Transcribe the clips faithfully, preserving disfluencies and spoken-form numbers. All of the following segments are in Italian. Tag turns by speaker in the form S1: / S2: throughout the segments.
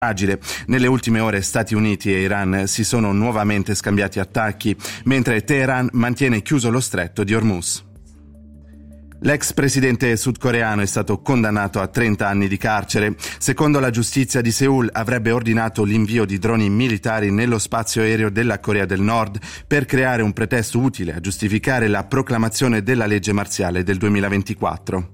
S1: Agile. Nelle ultime ore Stati Uniti e Iran si sono nuovamente scambiati attacchi, mentre Teheran mantiene chiuso lo stretto di Hormuz. L'ex presidente sudcoreano è stato condannato a trenta anni di carcere. Secondo la giustizia di Seul avrebbe ordinato l'invio di droni militari nello spazio aereo della Corea del Nord per creare un pretesto utile a giustificare la proclamazione della legge marziale del duemilaventiquattro.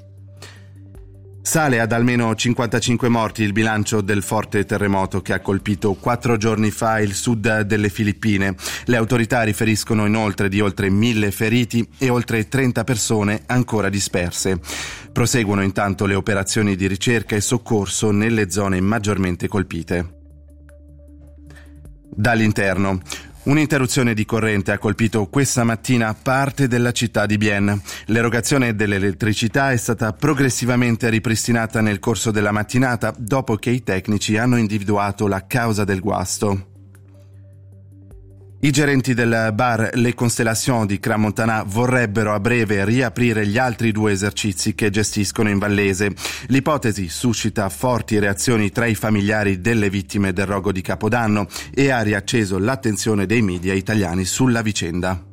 S1: Sale ad almeno cinquantacinque morti il bilancio del forte terremoto che ha colpito quattro giorni fa il sud delle Filippine. Le autorità riferiscono inoltre di oltre mille feriti e oltre trenta persone ancora disperse. Proseguono intanto le operazioni di ricerca e soccorso nelle zone maggiormente colpite. Dall'interno. Un'interruzione di corrente ha colpito questa mattina parte della città di Bienne. L'erogazione dell'elettricità è stata progressivamente ripristinata nel corso della mattinata dopo che i tecnici hanno individuato la causa del guasto. I gerenti del bar Le Constellations di Crans-Montana vorrebbero a breve riaprire gli altri due esercizi che gestiscono in Vallese. L'ipotesi suscita forti reazioni tra i familiari delle vittime del rogo di Capodanno e ha riacceso l'attenzione dei media italiani sulla vicenda.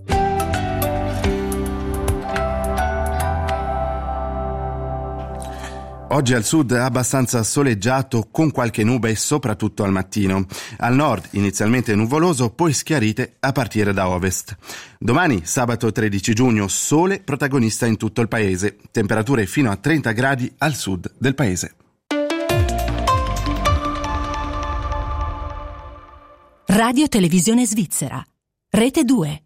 S1: Oggi al sud abbastanza soleggiato con qualche nube soprattutto al mattino. Al nord inizialmente nuvoloso, poi schiarite a partire da ovest. Domani, sabato tredici giugno, sole protagonista in tutto il paese. Temperature fino a trenta gradi al sud del paese.
S2: Radio Televisione Svizzera. Rete due.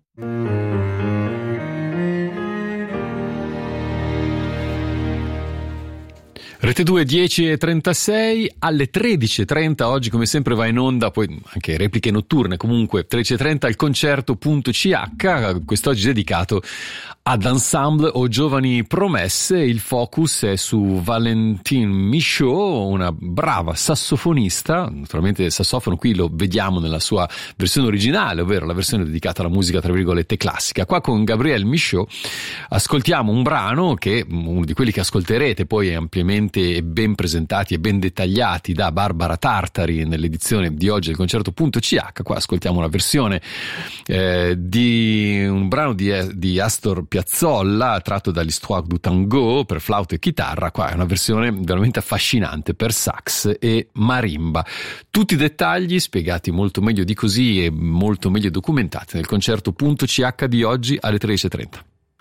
S3: Rete due, dieci e trentasei, alle tredici e trenta oggi come sempre va in onda, poi anche repliche notturne, comunque tredici e trenta il concerto.ch, quest'oggi dedicato ad Ensemble o Giovani Promesse. Il focus è su Valentine Michaud, una brava sassofonista, naturalmente il sassofono qui lo vediamo nella sua versione originale, ovvero la versione dedicata alla musica tra virgolette classica. Qua con Gabrielle Michaud ascoltiamo un brano che, uno di quelli che ascolterete poi ampiamente e ben presentati e ben dettagliati da Barbara Tartari nell'edizione di oggi del concerto.ch. Qua ascoltiamo una versione eh, di un brano di, di Astor Piazzolla tratto dall'Histoire du Tango per flauto e chitarra. Qua è una versione veramente affascinante per sax e marimba. Tutti i dettagli spiegati molto meglio di così e molto meglio documentati nel concerto.ch di oggi alle tredici e trenta.